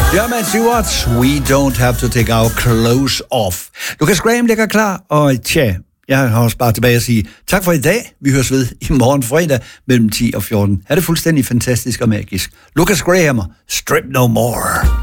German Stewart, we don't have to take our clothes off. Lucas Graham ligger klar, og jeg har også bare tilbage at sige tak for i dag. Vi høres ved i morgen fredag mellem 10 og 14. Er det fuldstændig fantastisk og magisk. Lucas Graham, Strip No More.